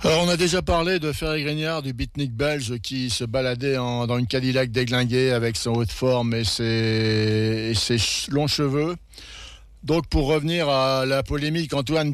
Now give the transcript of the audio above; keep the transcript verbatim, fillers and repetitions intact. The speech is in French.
Alors, on a déjà parlé de Ferré Grignard, du beatnik belge qui se baladait en, dans une Cadillac déglinguée avec son haut de forme et ses, et ses longs cheveux. Donc, pour revenir à la polémique, Antoine